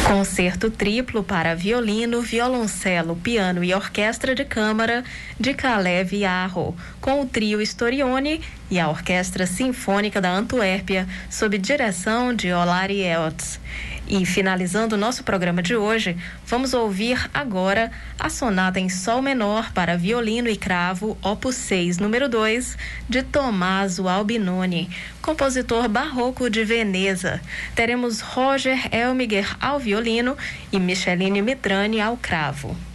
Concerto triplo para violino, violoncelo, piano e orquestra de câmara de Kalev Yarro, com o trio Storione e a Orquestra Sinfônica da Antuérpia, sob direção de Olari Eltz. E finalizando o nosso programa de hoje, vamos ouvir agora a sonata em sol menor para violino e cravo, opus 6, número 2, de Tommaso Albinoni, compositor barroco de Veneza. Teremos Roger Elmiger ao violino e Micheline Mitrani ao cravo.